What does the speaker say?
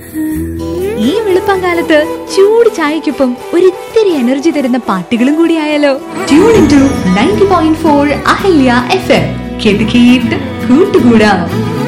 ഈ വെളുപ്പംകാലത്ത് ചൂട് ചായക്കൊപ്പം ഒരിത്തിരി എനർജി തരുന്ന പാട്ടുകളും കൂടി ആയാലോ? Tune in to 90.4 Ahalya FM. കേട്ട് കേട്ട് കൂട്ടുകൂടാം.